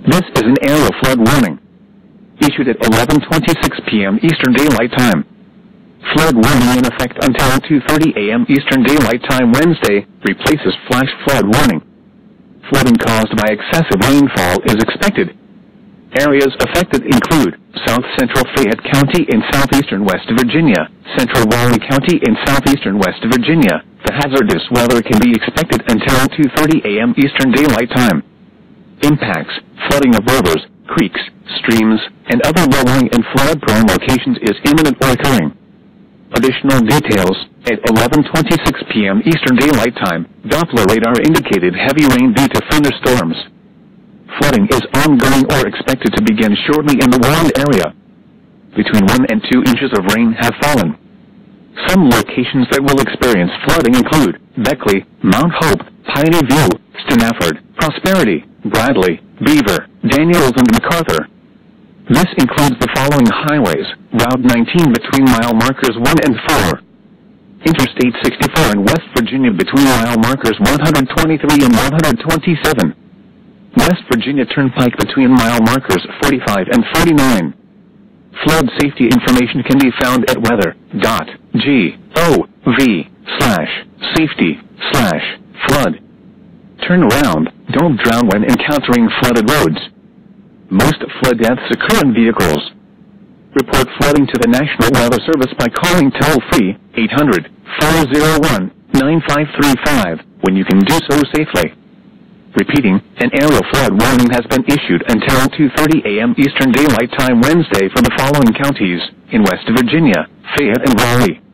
This is an area flood warning, issued at 11:26 p.m. Eastern Daylight Time. Flood warning in effect until 2:30 a.m. Eastern Daylight Time Wednesday replaces flash flood warning. Flooding caused by excessive rainfall is expected. Areas affected include South Central Fayette County in southeastern West Virginia, Central Raleigh County in southeastern West Virginia. The hazardous weather can be expected until 2:30 a.m. Eastern Daylight Time. Impacts: flooding of rivers, creeks, streams, and other low-lying and flood-prone locations is imminent or occurring. Additional details: at 11:26 p.m. Eastern Daylight Time, Doppler radar indicated heavy rain due to thunderstorms. Flooding is ongoing or expected to begin shortly in the warned area. Between 1 and 2 inches of rain have fallen. Some locations that will experience flooding include Beckley, Mount Hope, Piney View, Stratford, Prosperity, Bradley, Beaver, Daniels, and MacArthur. This includes the following highways: Route 19 between mile markers 1 and 4. Interstate 64 in West Virginia between mile markers 123 and 127. West Virginia Turnpike between mile markers 45 and 49. Flood safety information can be found at weather.gov/safety/flood. Turn around, don't drown when encountering flooded roads. Most flood deaths occur in vehicles. Report flooding to the National Weather Service by calling toll-free 800-401-9535 when you can do so safely. Repeating, an area flood warning has been issued until 2:30 a.m. Eastern Daylight Time Wednesday for the following counties in West Virginia: Fayette and Raleigh.